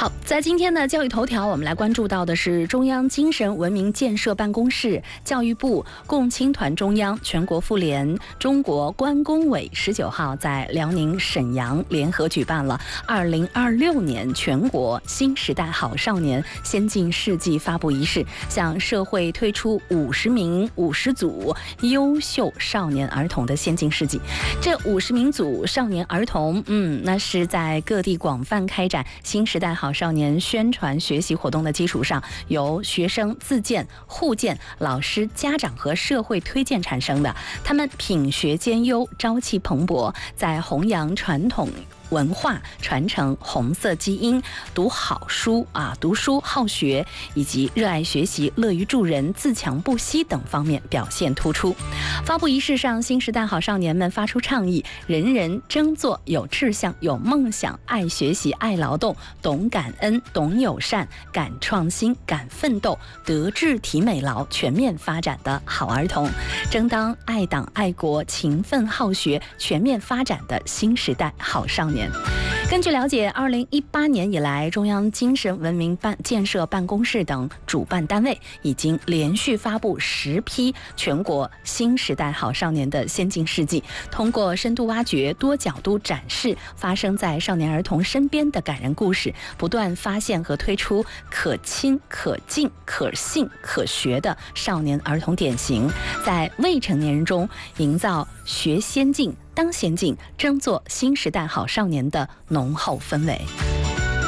好，在今天的教育头条，我们来关注到的是中央精神文明建设办公室、教育部、共青团中央、全国妇联、中国关工委19号在辽宁沈阳联合举办了2026年全国新时代好少年先进事迹发布仪式，向社会推出50组优秀少年儿童的先进事迹。这50名组少年儿童，那是在各地广泛开展新时代好少年宣传学习活动的基础上，由学生自荐、互荐、老师、家长和社会推荐产生的。他们品学兼优，朝气蓬勃，在弘扬传统文化、传承红色基因、读书好学以及热爱学习、乐于助人、自强不息等方面表现突出。发布仪式上，新时代好少年们发出倡议：人人争做有志向、有梦想、爱学习、爱劳动、懂感恩、懂友善、敢创新、敢奋斗、德智体美劳全面发展的好儿童，争当爱党爱国、勤奋好学、全面发展的新时代好少年。根据了解，2018年以来，中央精神文明建设办公室等主办单位已经连续发布10批全国新时代好少年的先进事迹，通过深度挖掘、多角度展示发生在少年儿童身边的感人故事，不断发现和推出可亲、可敬、可信、可学的少年儿童典型，在未成年人中营造学先进、当先进、争做新时代好少年的浓厚氛围。